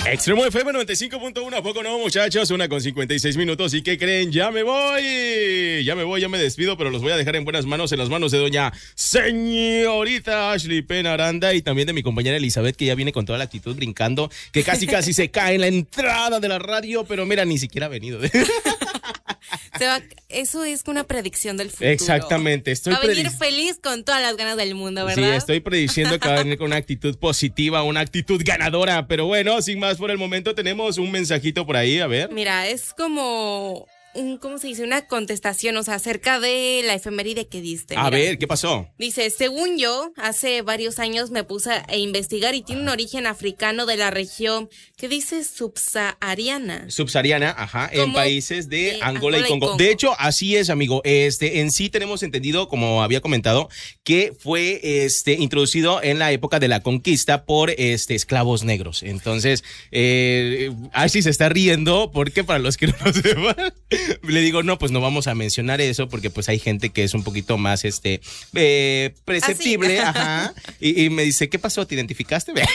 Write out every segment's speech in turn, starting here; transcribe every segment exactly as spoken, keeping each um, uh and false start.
Extremo F M noventa y cinco punto uno, ¿a poco no, muchachos? Una con cincuenta y seis minutos. ¿Y qué creen? ¡Ya me voy! Ya me voy, ya me despido, pero los voy a dejar en buenas manos, en las manos de doña señorita Ashley Pena Aranda y también de mi compañera Elizabeth, que ya viene con toda la actitud brincando, que casi casi se cae en la entrada de la radio, pero mira, ni siquiera ha venido. Se va, eso es una predicción del futuro. Exactamente. Estoy va a venir predic- feliz con todas las ganas del mundo, ¿verdad? Sí, estoy prediciendo que va a venir con una actitud positiva, una actitud ganadora. Pero bueno, sin más por el momento, tenemos un mensajito por ahí, a ver. Mira, es como un, ¿cómo se dice? Una contestación, o sea, acerca de la efeméride que diste. A Mira, ver, ¿qué pasó? dice, según yo, hace varios años me puse a investigar y tiene un origen africano de la región, ¿qué dice? Subsahariana. Subsahariana, ajá, en Como países de, de Angola, Angola y, y Congo. Congo. De hecho, así es, amigo. Este, en sí tenemos entendido, como había comentado, que fue este introducido en la época de la conquista por este esclavos negros. Entonces, eh, Ashley se está riendo porque para los que no lo sepan, le digo, no, pues no vamos a mencionar eso porque pues hay gente que es un poquito más este eh, perceptible, ¿Ah, sí? ajá. Y, y me dice, ¿qué pasó? ¿Te identificaste? No.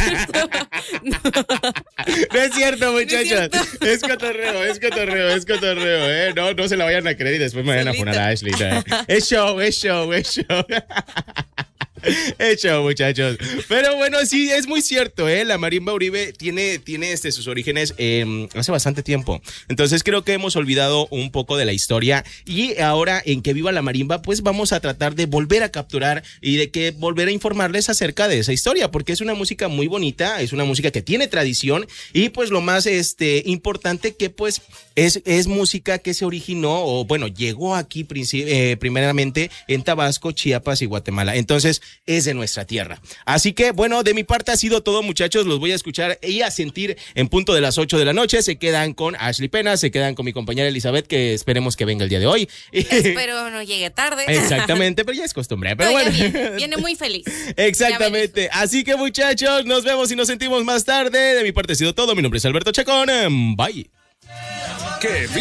No es cierto, muchachos. cierto. Es cotorreo, es cotorreo, es cotorreo, ¿eh? No, no se la vayan a creer y después me vayan a Solito. poner a Ashley. ¿No? Es show, es show, es show. Hecho, muchachos. Pero bueno, sí, es muy cierto, ¿eh? La marimba Uribe tiene, tiene este, sus orígenes eh, hace bastante tiempo. Entonces creo que hemos olvidado un poco de la historia. Y ahora en Que Viva la Marimba, pues vamos a tratar de volver a capturar y de que volver a informarles acerca de esa historia. Porque es una música muy bonita, es una música que tiene tradición. Y pues lo más este, importante que pues es, es música que se originó, o bueno, llegó aquí princip- eh, primeramente en Tabasco, Chiapas y Guatemala. Entonces es de nuestra tierra. Así que, bueno, de mi parte ha sido todo, muchachos. Los voy a escuchar y a sentir en punto de las ocho de la noche. Se quedan con Ashley Pena, se quedan con mi compañera Elizabeth, que esperemos que venga el día de hoy. Espero no llegue tarde. Exactamente, pero ya es costumbre. Pero No, ya bueno. viene, viene muy feliz. Exactamente. Así que, muchachos, nos vemos y nos sentimos más tarde. De mi parte ha sido todo. Mi nombre es Alberto Chacón. Bye. Que